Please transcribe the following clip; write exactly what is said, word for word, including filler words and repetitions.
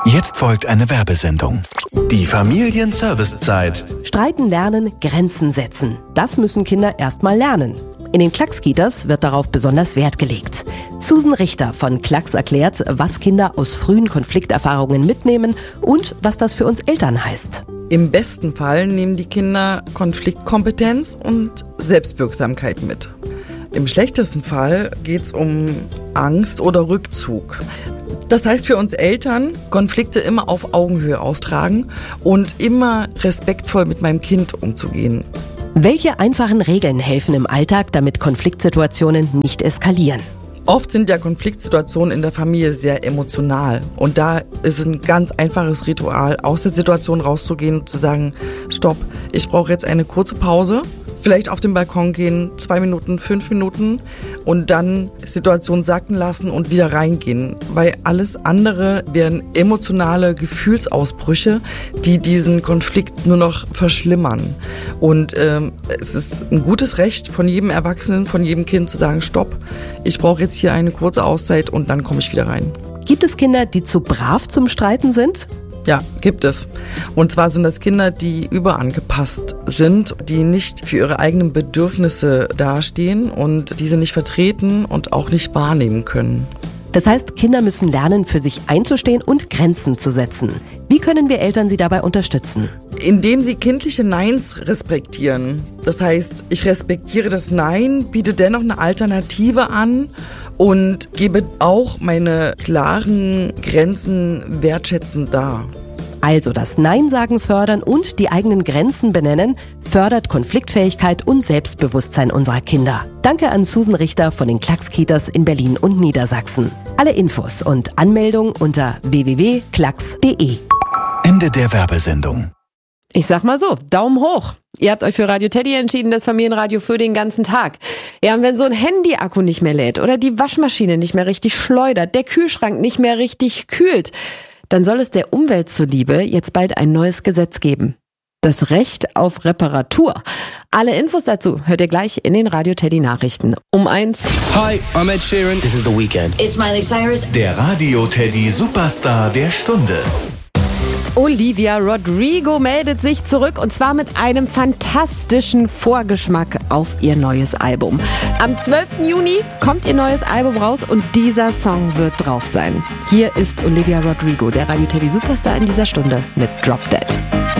Jetzt folgt eine Werbesendung. Die Familienservicezeit. Streiten lernen, Grenzen setzen. Das müssen Kinder erst mal lernen. In den Klacks-Kitas wird darauf besonders Wert gelegt. Susan Richter von Klacks erklärt, was Kinder aus frühen Konflikterfahrungen mitnehmen und was das für uns Eltern heißt. Im besten Fall nehmen die Kinder Konfliktkompetenz und Selbstwirksamkeit mit. Im schlechtesten Fall geht es um Angst oder Rückzug. Das heißt für uns Eltern, Konflikte immer auf Augenhöhe austragen und immer respektvoll mit meinem Kind umzugehen. Welche einfachen Regeln helfen im Alltag, damit Konfliktsituationen nicht eskalieren? Oft sind ja Konfliktsituationen in der Familie sehr emotional und da ist es ein ganz einfaches Ritual, aus der Situation rauszugehen und zu sagen, stopp, ich brauche jetzt eine kurze Pause, vielleicht auf den Balkon gehen, zwei Minuten, fünf Minuten und dann Situation sacken lassen und wieder reingehen, weil alles andere wären emotionale Gefühlsausbrüche, die diesen Konflikt nur noch verschlimmern. Und ähm, es ist ein gutes Recht von jedem Erwachsenen, von jedem Kind zu sagen, stopp, ich brauche jetzt hier eine kurze Auszeit und dann komme ich wieder rein. Gibt es Kinder, die zu brav zum Streiten sind? Ja, gibt es. Und zwar sind das Kinder, die überangepasst sind, die nicht für ihre eigenen Bedürfnisse dastehen und diese nicht vertreten und auch nicht wahrnehmen können. Das heißt, Kinder müssen lernen, für sich einzustehen und Grenzen zu setzen. Wie können wir Eltern sie dabei unterstützen? Indem sie kindliche Neins respektieren. Das heißt, ich respektiere das Nein, biete dennoch eine Alternative an und gebe auch meine klaren Grenzen wertschätzend dar. Also das Nein-Sagen fördern und die eigenen Grenzen benennen, fördert Konfliktfähigkeit und Selbstbewusstsein unserer Kinder. Danke an Susan Richter von den Klacks-Kitas in Berlin und Niedersachsen. Alle Infos und Anmeldung unter w w w punkt klacks punkt de. Ende der Werbesendung. Ich sag mal so, Daumen hoch. Ihr habt euch für Radio Teddy entschieden, das Familienradio für den ganzen Tag. Ja, und wenn so ein Handy-Akku nicht mehr lädt oder die Waschmaschine nicht mehr richtig schleudert, der Kühlschrank nicht mehr richtig kühlt, dann soll es der Umwelt zuliebe jetzt bald ein neues Gesetz geben. Das Recht auf Reparatur. Alle Infos dazu hört ihr gleich in den Radio Teddy Nachrichten. Um eins. Hi, I'm Ed Sheeran. This is The Weeknd. It's Miley Cyrus. Der Radio Teddy Superstar der Stunde. Olivia Rodrigo meldet sich zurück und zwar mit einem fantastischen Vorgeschmack auf ihr neues Album. Am zwölften Juni kommt ihr neues Album raus und dieser Song wird drauf sein. Hier ist Olivia Rodrigo, der Radio Teddy Superstar in dieser Stunde mit Drop Dead.